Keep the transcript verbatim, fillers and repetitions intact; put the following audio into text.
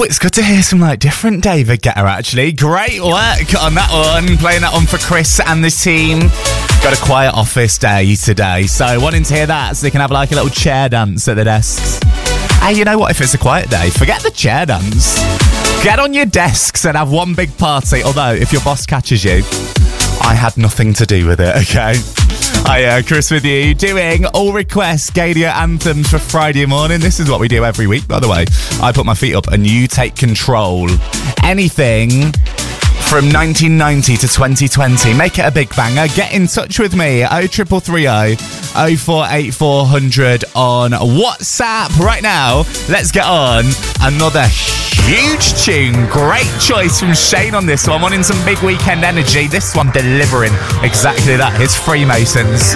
Oh, it's good to hear some like different David Guetta actually. Great work on that one. Playing that one for Chris and the team. Got a quiet office day today, so wanting to hear that so they can have like a little chair dance at the desks. Hey, you know what? If it's a quiet day, forget the chair dance. Get on your desks and have one big party. Although, if your boss catches you, I had nothing to do with it, okay? Hi, uh, Chris with you, doing all requests, Gadia anthems for Friday morning. This is what we do every week, by the way. I put my feet up and you take control. Anything from nineteen ninety to twenty twenty. Make it a big banger. Get in touch with me. oh three three three oh, oh four eight four hundred on WhatsApp. Right now, let's get on another huge tune. Great choice from Shane on this one. Wanting some big weekend energy. This one delivering exactly that. It's Freemasons.